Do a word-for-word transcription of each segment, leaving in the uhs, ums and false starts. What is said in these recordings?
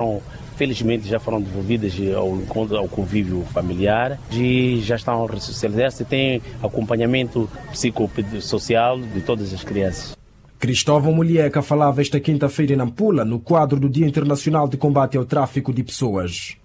Felizmente já foram devolvidas ao encontro, ao convívio familiar e já estão a ressocializar-se e têm acompanhamento psicossocial de todas as crianças. Cristóvão Mulieca falava esta quinta-feira em Nampula, no quadro do Dia Internacional de Combate ao Tráfico de Pessoas.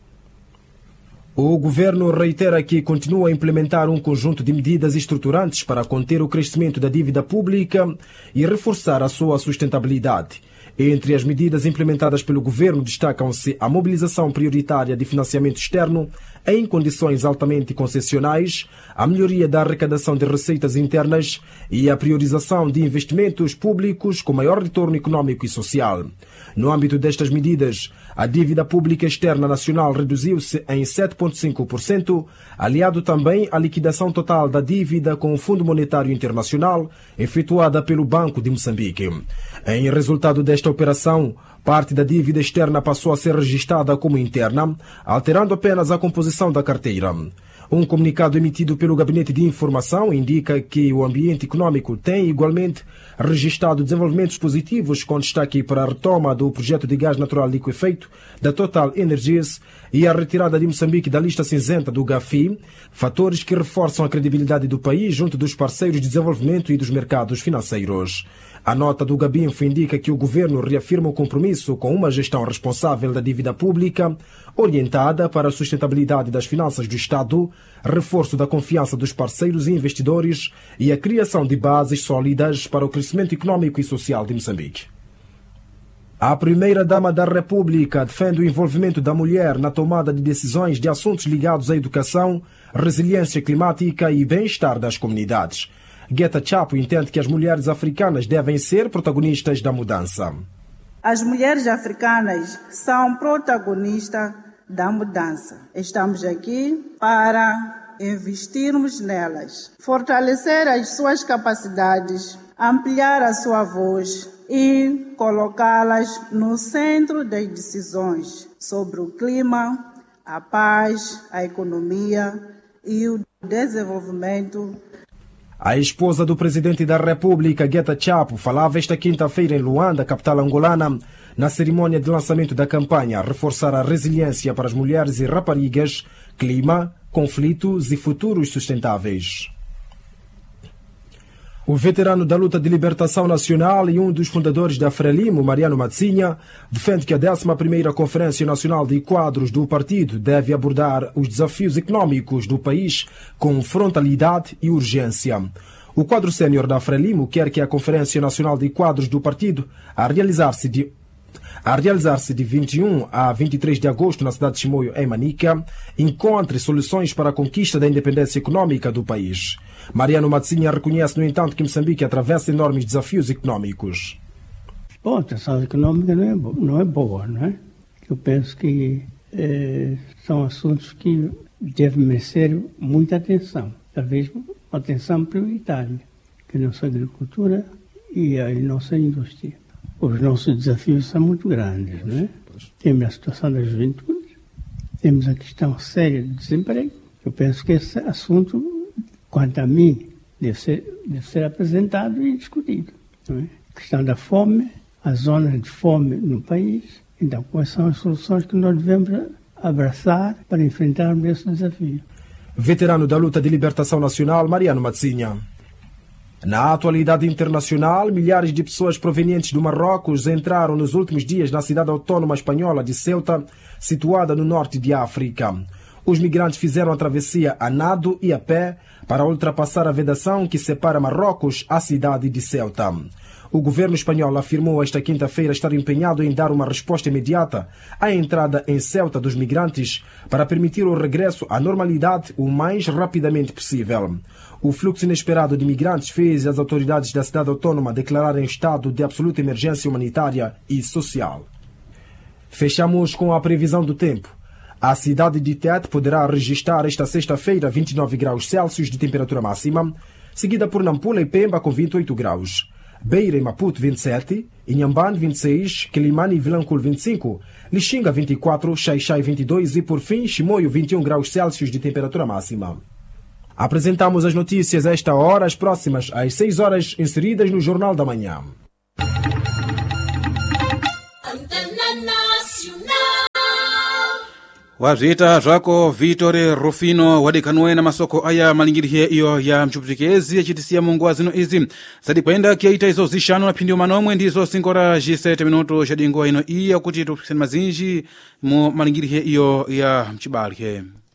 O governo reitera que continua a implementar um conjunto de medidas estruturantes para conter o crescimento da dívida pública e reforçar a sua sustentabilidade. Entre as medidas implementadas pelo governo destacam-se a mobilização prioritária de financiamento externo em condições altamente concessionais, a melhoria da arrecadação de receitas internas e a priorização de investimentos públicos com maior retorno econômico e social. No âmbito destas medidas, a dívida pública externa nacional reduziu-se em sete vírgula cinco por cento, aliado também à liquidação total da dívida com o Fundo Monetário Internacional, efetuada pelo Banco de Moçambique. Em resultado desta operação, parte da dívida externa passou a ser registada como interna, alterando apenas a composição da carteira. Um comunicado emitido pelo Gabinete de Informação indica que o ambiente econômico tem igualmente registrado desenvolvimentos positivos, com destaque para a retoma do projeto de gás natural liquefeito da Total Energies e a retirada de Moçambique da lista cinzenta do GAFI, fatores que reforçam a credibilidade do país junto dos parceiros de desenvolvimento e dos mercados financeiros. A nota do Gabinfo indica que o governo reafirma o compromisso com uma gestão responsável da dívida pública, orientada para a sustentabilidade das finanças do Estado, reforço da confiança dos parceiros e investidores e a criação de bases sólidas para o crescimento econômico e social de Moçambique. A primeira-dama da República defende o envolvimento da mulher na tomada de decisões de assuntos ligados à educação, resiliência climática e bem-estar das comunidades. Geta Chapo entende que as mulheres africanas devem ser protagonistas da mudança. As mulheres africanas são protagonistas da mudança. Estamos aqui para investirmos nelas, fortalecer as suas capacidades, ampliar a sua voz e colocá-las no centro das decisões sobre o clima, a paz, a economia e o desenvolvimento. A esposa do presidente da República, Geta Chapo, falava esta quinta-feira em Luanda, capital angolana, na cerimônia de lançamento da campanha Reforçar a Resiliência para as Mulheres e Raparigas, Clima, Conflitos e Futuros Sustentáveis. O veterano da luta de libertação nacional e um dos fundadores da Frelimo, Mariano Matsinha, defende que a décima primeira Conferência Nacional de Quadros do partido deve abordar os desafios econômicos do país com frontalidade e urgência. O quadro sénior da Frelimo quer que a Conferência Nacional de Quadros do partido, a realizar-se de A realizar-se de vinte e um a vinte e três de agosto na cidade de Chimoio, em Manica, encontre soluções para a conquista da independência econômica do país. Mariano Matsinha reconhece, no entanto, que Moçambique atravessa enormes desafios econômicos. Bom, a situação econômica não é, bo não é boa, não é? Eu penso que eh, são assuntos que devem merecer muita atenção, talvez uma atenção prioritária, que é a nossa agricultura e a nossa indústria. Os nossos desafios são muito grandes, não é? Temos a situação da juventude, temos a questão séria do desemprego. Eu penso que esse assunto, quanto a mim, deve ser, deve ser apresentado e discutido, não é? A questão da fome, as zonas de fome no país. Então, quais são as soluções que nós devemos abraçar para enfrentarmos esse desafio? Veterano da luta de libertação nacional, Mariano Matsinha. Na atualidade internacional, milhares de pessoas provenientes do Marrocos entraram nos últimos dias na cidade autónoma espanhola de Ceuta, situada no norte de África. Os migrantes fizeram a travessia a nado e a pé para ultrapassar a vedação que separa Marrocos à cidade de Ceuta. O governo espanhol afirmou esta quinta-feira estar empenhado em dar uma resposta imediata à entrada em Ceuta dos migrantes para permitir o regresso à normalidade o mais rapidamente possível. O fluxo inesperado de migrantes fez as autoridades da cidade autónoma declararem estado de absoluta emergência humanitária e social. Fechamos com a previsão do tempo. A cidade de Tete poderá registrar esta sexta-feira vinte e nove graus Celsius de temperatura máxima, seguida por Nampula e Pemba com vinte e oito graus. Beira e Maputo vinte e sete, Inhambane vinte e seis, Quilimane e Vilanculo vinte e cinco, Lixinga vinte e quatro, Xai-Xai vinte e dois e por fim Chimoio vinte e um graus Celsius de temperatura máxima. Apresentamos as notícias a esta hora, as próximas às seis horas inseridas no Jornal da Manhã. wazvita zvako Vitore Rufino wadekhanwe na masoko aya malingirihe iyo ya mchuptikezi achitisiya mungu zino izi zadi kwenda kiaita izo zishanu na phindio manomwe ndizo singora jisete minuto shadingo ino iya kuti tupikisani mazinji mu malingirihe iyo ya mchibalihe.